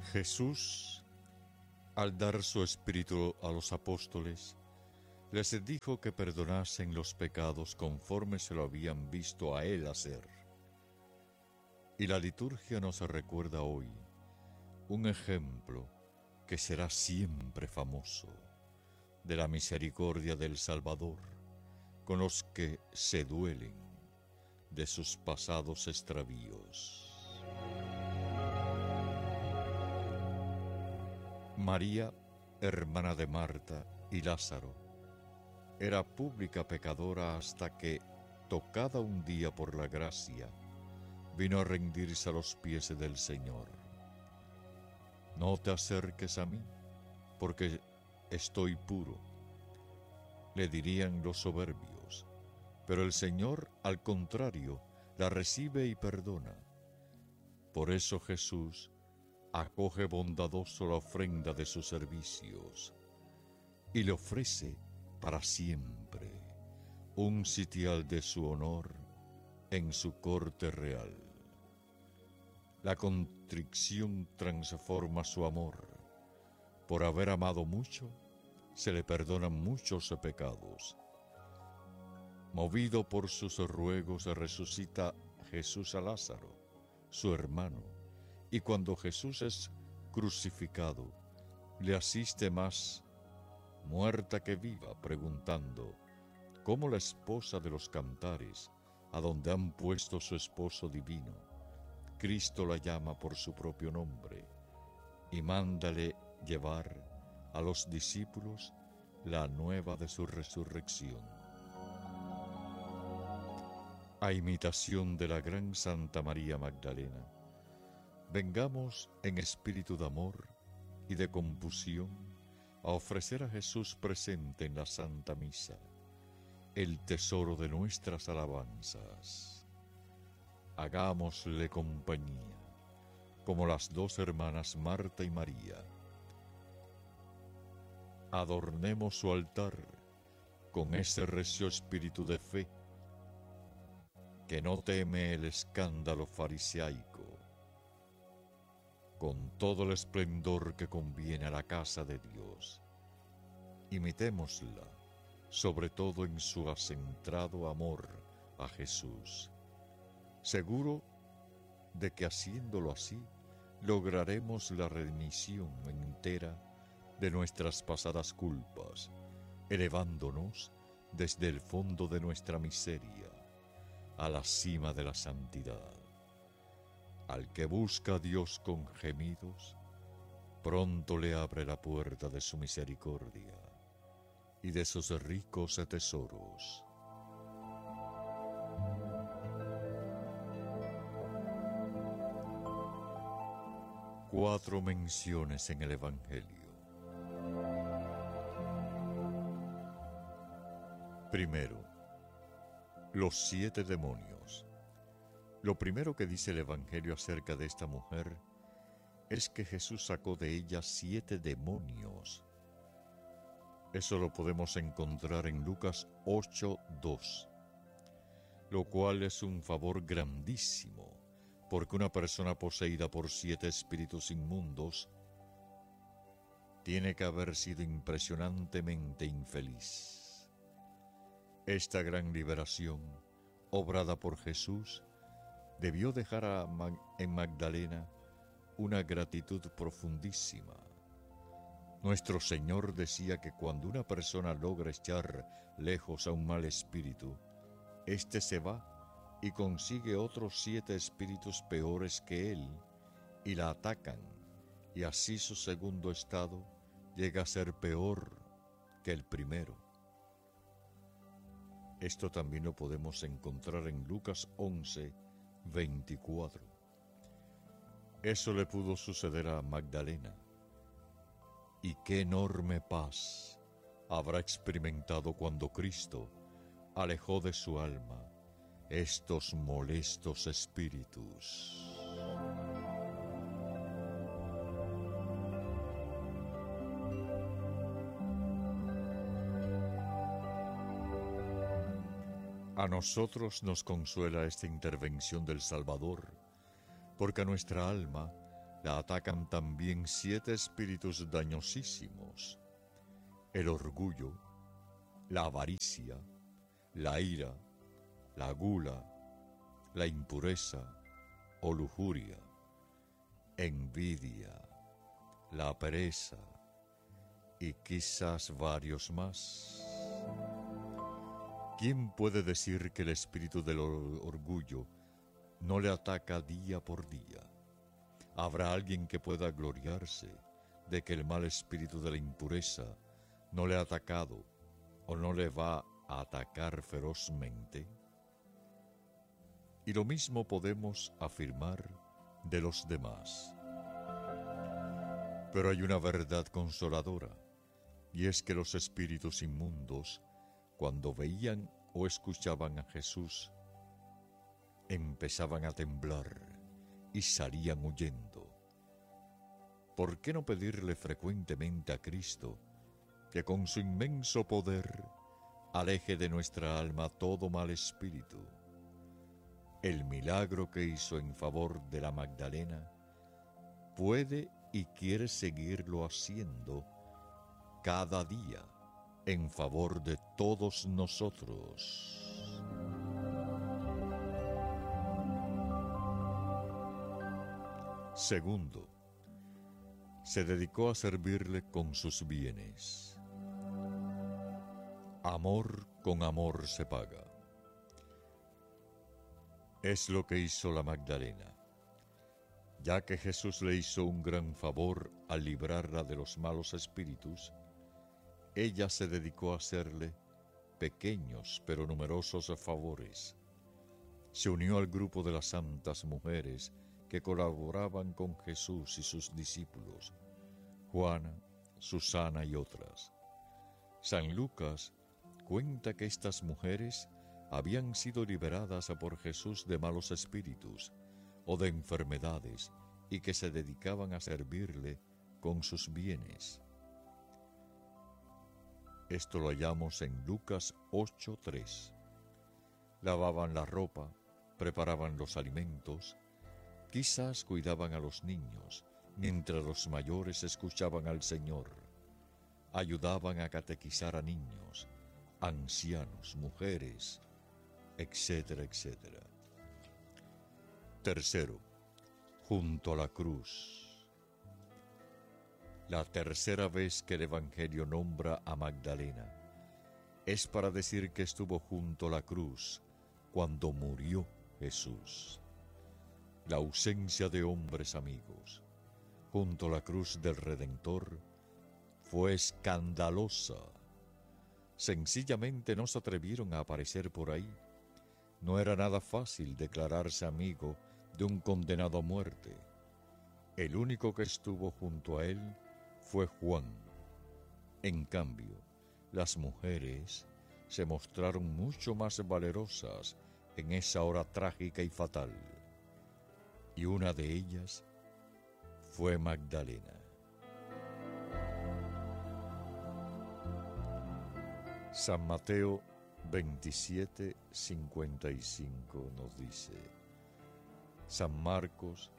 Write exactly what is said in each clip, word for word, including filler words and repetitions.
Jesús, al dar su espíritu a los apóstoles, les dijo que perdonasen los pecados conforme se lo habían visto a él hacer. Y la liturgia nos recuerda hoy un ejemplo que será siempre famoso de la misericordia del Salvador con los que se duelen de sus pasados extravíos. María, hermana de Marta y Lázaro, era pública pecadora hasta que, tocada un día por la gracia, vino a rendirse a los pies del Señor. No te acerques a mí, porque estoy puro, le dirían los soberbios, pero el Señor, al contrario, la recibe y perdona. Por eso Jesús acoge bondadoso la ofrenda de sus servicios y le ofrece para siempre un sitial de su honor en su corte real. La contrición transforma su amor. Por haber amado mucho, se le perdonan muchos pecados. Movido por sus ruegos, resucita Jesús a Lázaro, su hermano, y cuando Jesús es crucificado, le asiste más muerta que viva, preguntando: ¿cómo la esposa de los cantares, a donde han puesto su esposo divino? Cristo la llama por su propio nombre y mándale llevar a los discípulos la nueva de su resurrección. A imitación de la gran Santa María Magdalena, vengamos en espíritu de amor y de compunción a ofrecer a Jesús presente en la Santa Misa, el tesoro de nuestras alabanzas. Hagámosle compañía, como las dos hermanas Marta y María. Adornemos su altar con ese recio espíritu de fe que no teme el escándalo farisaico, con todo el esplendor que conviene a la casa de Dios. Imitémosla, sobre todo en su acentrado amor a Jesús, seguro de que haciéndolo así lograremos la remisión entera de nuestras pasadas culpas, elevándonos desde el fondo de nuestra miseria a la cima de la santidad. Al que busca a Dios con gemidos, pronto le abre la puerta de su misericordia y de sus ricos tesoros. Cuatro menciones en el Evangelio. Primero, los siete demonios. Lo primero que dice el Evangelio acerca de esta mujer es que Jesús sacó de ella siete demonios. Eso lo podemos encontrar en Lucas ocho dos, lo cual es un favor grandísimo, porque una persona poseída por siete espíritus inmundos tiene que haber sido impresionantemente infeliz. Esta gran liberación, obrada por Jesús, debió dejar a Mag- en Magdalena una gratitud profundísima. Nuestro Señor decía que cuando una persona logra echar lejos a un mal espíritu, éste se va y consigue otros siete espíritus peores que él y la atacan, y así su segundo estado llega a ser peor que el primero. Esto también lo podemos encontrar en Lucas once veinticuatro. Eso le pudo suceder a Magdalena. Y qué enorme paz habrá experimentado cuando Cristo alejó de su alma estos molestos espíritus. A nosotros nos consuela esta intervención del Salvador, porque a nuestra alma la atacan también siete espíritus dañosísimos: el orgullo, la avaricia, la ira, la gula, la impureza o lujuria, envidia, la pereza y quizás varios más. ¿Quién puede decir que el espíritu del orgullo no le ataca día por día? ¿Habrá alguien que pueda gloriarse de que el mal espíritu de la impureza no le ha atacado o no le va a atacar ferozmente? Y lo mismo podemos afirmar de los demás. Pero hay una verdad consoladora, y es que los espíritus inmundos, cuando veían o escuchaban a Jesús, empezaban a temblar y salían huyendo. ¿Por qué no pedirle frecuentemente a Cristo que con su inmenso poder aleje de nuestra alma todo mal espíritu? El milagro que hizo en favor de la Magdalena puede y quiere seguirlo haciendo cada día en favor de todos nosotros. Segundo, se dedicó a servirle con sus bienes. Amor con amor se paga. Es lo que hizo la Magdalena. Ya que Jesús le hizo un gran favor al librarla de los malos espíritus, ella se dedicó a hacerle pequeños pero numerosos favores. Se unió al grupo de las santas mujeres que colaboraban con Jesús y sus discípulos, Juana, Susana y otras. San Lucas cuenta que estas mujeres habían sido liberadas por Jesús de malos espíritus o de enfermedades y que se dedicaban a servirle con sus bienes. Esto lo hallamos en Lucas ocho tres. Lavaban la ropa, preparaban los alimentos, quizás cuidaban a los niños, mientras los mayores escuchaban al Señor. Ayudaban a catequizar a niños, ancianos, mujeres, etcétera, etcétera. Tercero, junto a la cruz. La tercera vez que el Evangelio nombra a Magdalena es para decir que estuvo junto a la cruz cuando murió Jesús. La ausencia de hombres amigos junto a la cruz del Redentor fue escandalosa. Sencillamente no se atrevieron a aparecer por ahí. No era nada fácil declararse amigo de un condenado a muerte. El único que estuvo junto a él fue Juan. En cambio, las mujeres se mostraron mucho más valerosas en esa hora trágica y fatal. Y una de ellas fue Magdalena. San Mateo veintisiete cincuenta y cinco nos dice, San Marcos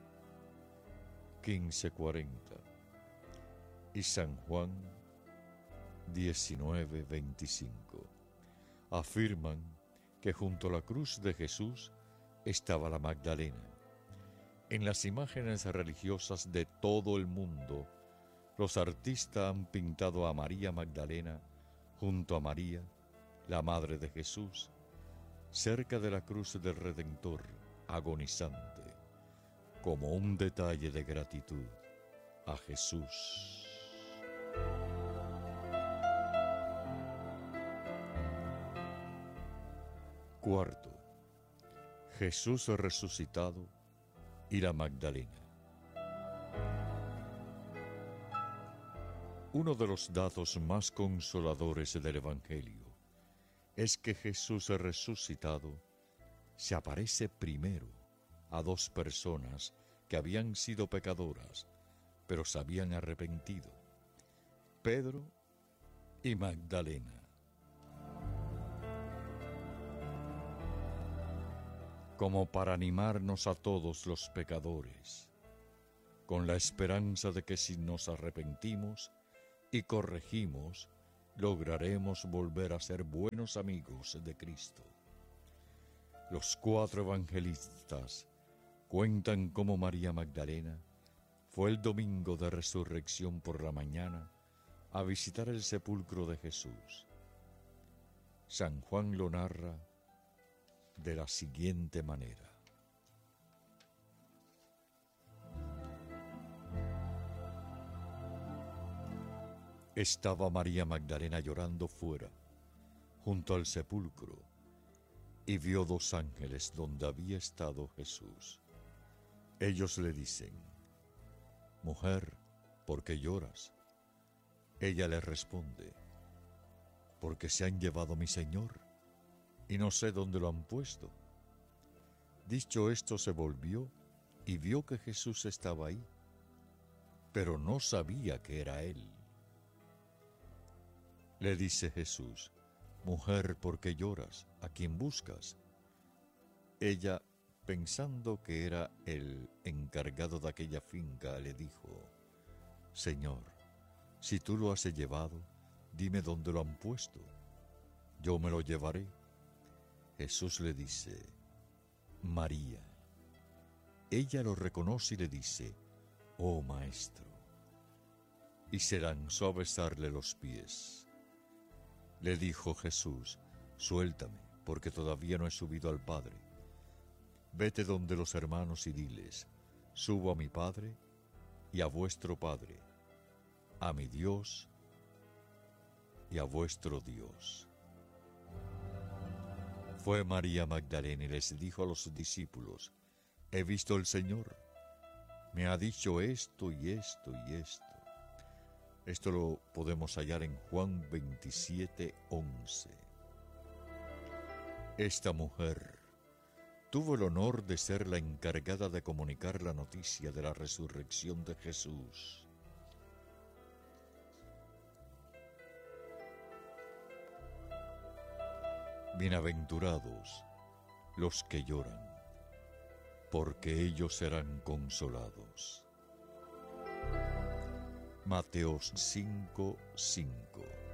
quince cuarenta y San Juan diecinueve veinticinco afirman que junto a la cruz de Jesús estaba la Magdalena. En las imágenes religiosas de todo el mundo, los artistas han pintado a María Magdalena junto a María, la Madre de Jesús, cerca de la cruz del Redentor, agonizante, como un detalle de gratitud a Jesús. Cuarto, Jesús resucitado y la Magdalena. Uno de los datos más consoladores del Evangelio es que Jesús resucitado se aparece primero a dos personas que habían sido pecadoras, pero se habían arrepentido: Pedro y Magdalena. Como para animarnos a todos los pecadores. con la esperanza de que si nos arrepentimos y corregimos, lograremos volver a ser buenos amigos de Cristo. Los cuatro evangelistas cuentan cómo María Magdalena fue el domingo de resurrección por la mañana a visitar el sepulcro de Jesús. San Juan lo narra de la siguiente manera. Estaba María Magdalena llorando fuera, junto al sepulcro, y vio dos ángeles donde había estado Jesús. Ellos le dicen: «Mujer, ¿por qué lloras?». Ella le responde: «Porque se han llevado a mi Señor, y no sé dónde lo han puesto». Dicho esto, se volvió y vio que Jesús estaba ahí, pero no sabía que era él. Le dice Jesús: «Mujer, ¿por qué lloras? ¿A quién buscas?». Ella, pensando que era el encargado de aquella finca, le dijo: «Señor, si tú lo has llevado, dime dónde lo han puesto. Yo me lo llevaré». Jesús le dice: «María». Ella lo reconoce y le dice: «Oh, Maestro». Y se lanzó a besarle los pies. Le dijo Jesús: «Suéltame, porque todavía no he subido al Padre. Vete donde los hermanos y diles: subo a mi Padre y a vuestro Padre, a mi Dios y a vuestro Dios». Fue María Magdalena y les dijo a los discípulos: «He visto al Señor, me ha dicho esto y esto y esto». Esto lo podemos hallar en Juan veintisiete, once. Esta mujer tuvo el honor de ser la encargada de comunicar la noticia de la resurrección de Jesús. Bienaventurados los que lloran, porque ellos serán consolados. Mateo cinco, cinco.